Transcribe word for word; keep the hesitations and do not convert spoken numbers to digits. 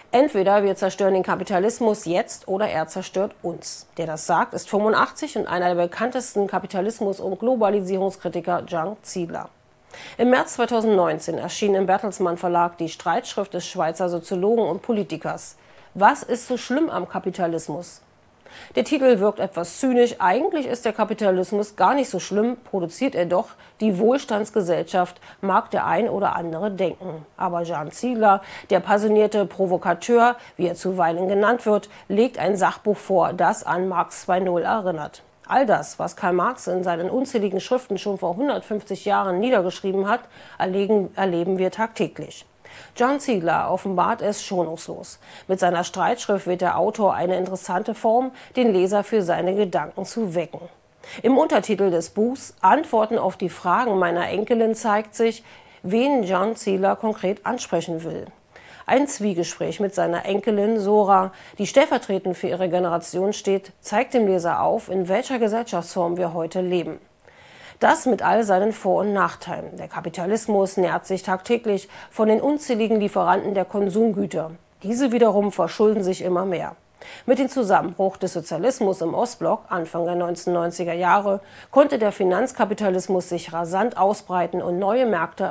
Entweder wir zerstören den Kapitalismus jetzt oder er zerstört uns. Der das sagt, ist fünfundachtzig und einer der bekanntesten Kapitalismus- und Globalisierungskritiker, Jung Ziegler. Im März zweitausendneunzehn erschien im Bertelsmann Verlag die Streitschrift des Schweizer Soziologen und Politikers »Was ist so schlimm am Kapitalismus?«. Der Titel wirkt etwas zynisch, eigentlich ist der Kapitalismus gar nicht so schlimm, produziert er doch die Wohlstandsgesellschaft, mag der ein oder andere denken. Aber Jung Ziegler, der passionierte Provokateur, wie er zuweilen genannt wird, legt ein Sachbuch vor, das an Marx zwei Punkt null erinnert. All das, was Karl Marx in seinen unzähligen Schriften schon vor hundertfünfzig Jahren niedergeschrieben hat, erleben, erleben wir tagtäglich. Jung Ziegler offenbart es schonungslos. Mit seiner Streitschrift wird der Autor eine interessante Form, den Leser für seine Gedanken zu wecken. Im Untertitel des Buchs »Antworten auf die Fragen meiner Enkelin« zeigt sich, wen Jung Ziegler konkret ansprechen will. Ein Zwiegespräch mit seiner Enkelin Sora, die stellvertretend für ihre Generation steht, zeigt dem Leser auf, in welcher Gesellschaftsform wir heute leben. Das mit all seinen Vor- und Nachteilen. Der Kapitalismus nährt sich tagtäglich von den unzähligen Lieferanten der Konsumgüter. Diese wiederum verschulden sich immer mehr. Mit dem Zusammenbruch des Sozialismus im Ostblock Anfang der neunzehnhundertneunziger Jahre konnte der Finanzkapitalismus sich rasant ausbreiten und neue Märkte